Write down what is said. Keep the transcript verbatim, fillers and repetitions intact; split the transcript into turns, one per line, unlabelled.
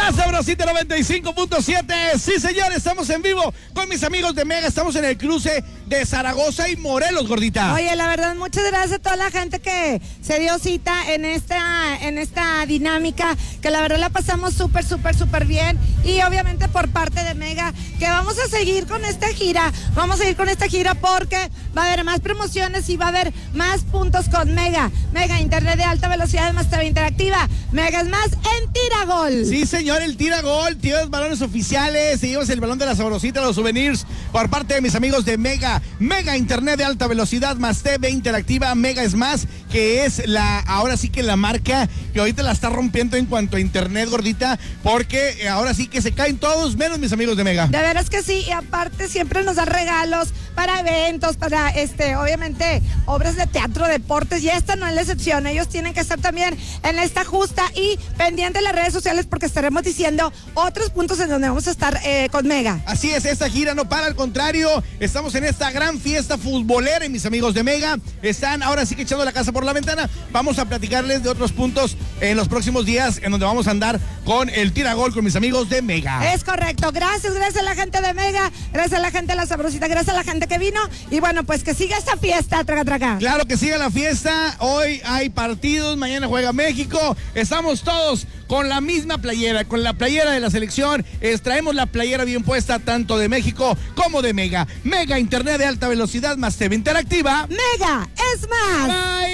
La Sabrosita noventa y cinco punto siete. Sí, señor, estamos en vivo con mis amigos de Mega. Estamos en el cruce de Zaragoza y Morelos, gordita.
Oye, la verdad, muchas gracias a toda la gente que se dio cita en esta, en esta dinámica, que la verdad la pasamos súper, súper, súper bien. Y obviamente por parte de Mega, que vamos a seguir con esta gira. Vamos a seguir con esta gira porque va a haber más promociones y va a haber más puntos con Mega. Mega, internet de alta velocidad más T V interactiva. Mega es más en Tiragol.
Sí, señor, el Tiragol. Te llevas balones oficiales, te llevas el balón de la Sabrosita, los souvenirs por parte de mis amigos de Mega. Mega internet de alta velocidad más T V interactiva. Mega es más, que es la, ahora sí que la marca que ahorita la está rompiendo en cuanto a internet, gordita, porque ahora sí que se caen todos, menos mis amigos de Mega.
De veras que sí, y aparte siempre nos dan regalos para eventos, para este, obviamente, obras de teatro, deportes, y esta no es la excepción. Ellos tienen que estar también en esta justa y pendiente de las redes sociales porque estaremos diciendo otros puntos en donde vamos a estar eh, con Mega.
Así es, esta gira no para, al contrario, estamos en esta gran fiesta futbolera y mis amigos de Mega están ahora sí que echando la casa por la ventana. Vamos a platicarles de otros puntos en los próximos días en donde vamos a andar con el Tiragol con mis amigos de Mega.
Es correcto, gracias, gracias a la gente de Mega, gracias a la gente de La Sabrosita, gracias a la gente que vino y bueno, pues que siga esta fiesta, traga, traga.
Claro que siga la fiesta, hoy hay partidos, mañana juega México, estamos todos con la misma playera, con la playera de la selección, traemos la playera bien puesta tanto de México como de Mega. Mega internet de alta velocidad más T V interactiva.
Mega es más.
Bye.